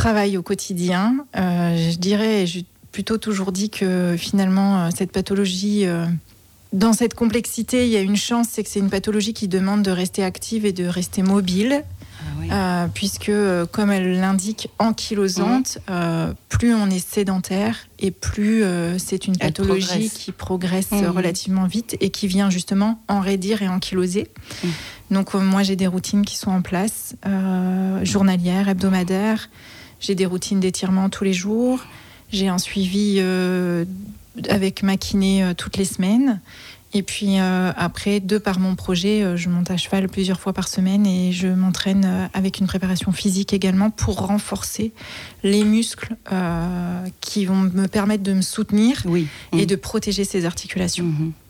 travail au quotidien. Je dirais, j'ai plutôt toujours dit que finalement, cette pathologie, dans cette complexité, il y a une chance, c'est que c'est une pathologie qui demande de rester active et de rester mobile. Puisque, comme elle l'indique, ankylosante, plus on est sédentaire et plus c'est une pathologie qui progresse relativement vite et qui vient justement enraidir et ankyloser. Donc moi j'ai des routines qui sont en place, journalières, hebdomadaires. J'ai des routines d'étirement tous les jours. J'ai un suivi avec ma kiné toutes les semaines. Et puis après, de par mon projet, je monte à cheval plusieurs fois par semaine et je m'entraîne avec une préparation physique également pour renforcer les muscles qui vont me permettre de me soutenir et de protéger ces articulations.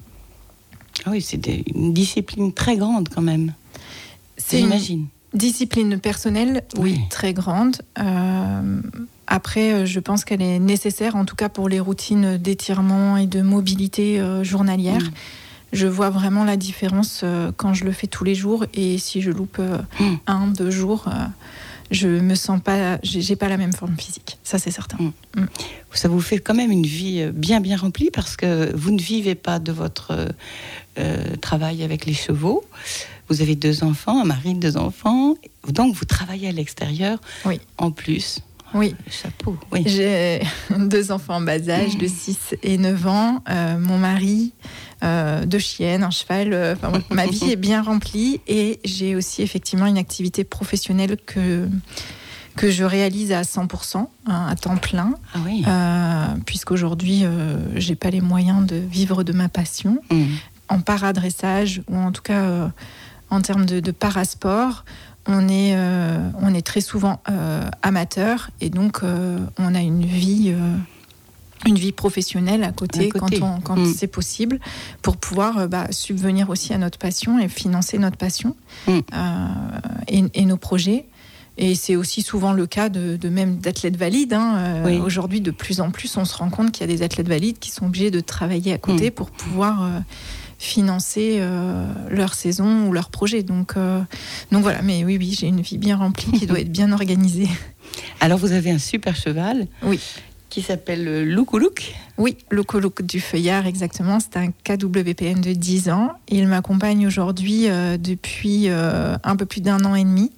Ah oui, c'est une discipline très grande quand même. J'imagine. Discipline personnelle, très grande. Après, je pense qu'elle est nécessaire, en tout cas pour les routines d'étirement et de mobilité journalière. Je vois vraiment la différence quand je le fais tous les jours, et si je loupe 1-2 jours, je me sens pas, j'ai pas la même forme physique. Ça, c'est certain. Ça vous fait quand même une vie bien remplie, parce que vous ne vivez pas de votre travail avec les chevaux. Vous avez 2 enfants, un mari, 2 enfants, donc vous travaillez à l'extérieur en plus. Oui. Chapeau. J'ai 2 enfants en bas âge, de 6 et 9 ans, mon mari, 2 chiennes, un cheval. Ma vie est bien remplie, et j'ai aussi effectivement une activité professionnelle que je réalise à 100%, à temps plein, puisqu'aujourd'hui, j'ai pas les moyens de vivre de ma passion. En paradressage, ou en tout cas en termes de parasport, on est très souvent amateur, et donc on a une vie professionnelle à côté. Quand c'est possible, pour pouvoir subvenir aussi à notre passion et financer notre passion et nos projets. Et c'est aussi souvent le cas même d'athlètes valides. Aujourd'hui, de plus en plus, on se rend compte qu'il y a des athlètes valides qui sont obligés de travailler à côté pour pouvoir financer leur saison ou leur projet. Donc voilà, mais oui, j'ai une vie bien remplie qui doit être bien organisée. Alors vous avez un super cheval qui s'appelle Loukoulok. Oui, Loukoulok du Feuillard, exactement. C'est un KWPN de 10 ans. Il m'accompagne aujourd'hui depuis un peu plus d'1 an et demi.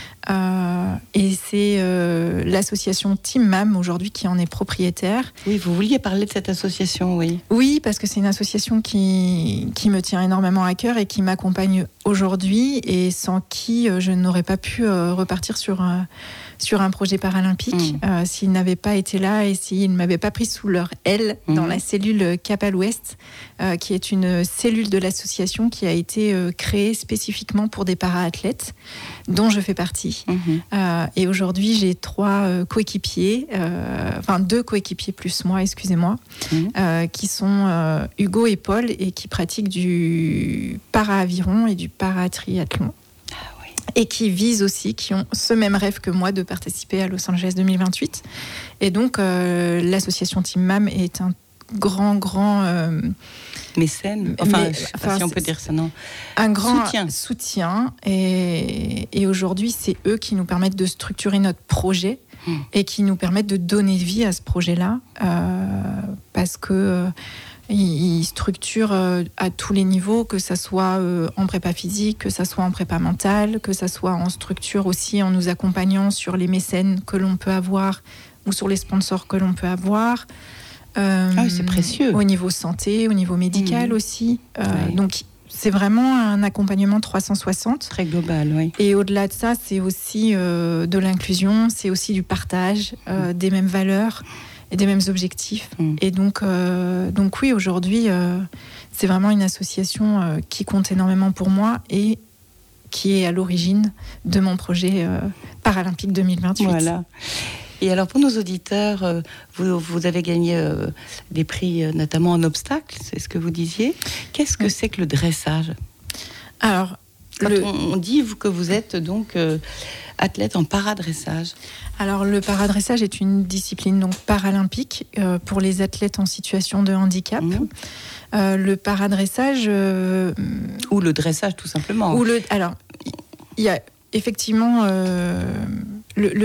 Et c'est l'association Team Mam aujourd'hui qui en est propriétaire. Oui, vous vouliez parler de cette association, Oui, parce que c'est une association qui me tient énormément à cœur et qui m'accompagne aujourd'hui, et sans qui je n'aurais pas pu repartir sur un projet paralympique s'ils n'avaient pas été là et s'ils ne m'avaient pas pris sous leur aile dans la cellule Cap à l'Ouest, qui est une cellule de l'association qui a été créée spécifiquement pour des para-athlètes, dont je fais partie. Et aujourd'hui, j'ai 3 coéquipiers, 2 coéquipiers plus moi, excusez-moi, qui sont Hugo et Paul, et qui pratiquent du para-aviron et du para-triathlon. Et qui visent aussi, qui ont ce même rêve que moi de participer à Los Angeles 2028. Et donc, l'association Team Mam est un grand mécène, si on peut dire ça, non. Un grand soutien. Et aujourd'hui, c'est eux qui nous permettent de structurer notre projet et qui nous permettent de donner vie à ce projet-là, parce que ils structurent à tous les niveaux, que ça soit en prépa physique, que ça soit en prépa mentale, que ça soit en structure aussi, en nous accompagnant sur les mécènes que l'on peut avoir ou sur les sponsors que l'on peut avoir. C'est précieux. Au niveau santé, au niveau médical aussi. Donc, c'est vraiment un accompagnement 360. Très global, Et au-delà de ça, c'est aussi de l'inclusion, c'est aussi du partage, des mêmes valeurs et des mêmes objectifs. Et donc oui, aujourd'hui, c'est vraiment une association qui compte énormément pour moi et qui est à l'origine de mon projet paralympique 2028. Voilà. Et alors, pour nos auditeurs, vous avez gagné des prix, notamment en obstacles, c'est ce que vous disiez. Qu'est-ce que c'est que le dressage ? Alors, on dit que vous êtes donc athlète en paradressage. Alors, le paradressage est une discipline donc paralympique pour les athlètes en situation de handicap. Le paradressage... Ou le dressage, tout simplement. Alors, il y a effectivement... le